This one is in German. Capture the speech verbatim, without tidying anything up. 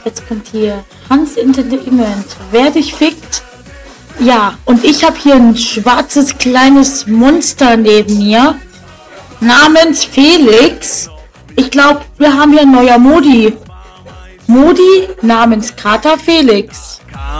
Jetzt kommt hier Hans Entertainment. Wer dich fickt? Ja, und ich habe hier ein schwarzes kleines Monster neben mir. Namens Felix. Ich glaube, wir haben hier ein neuer Modi. Modi namens Kater Felix.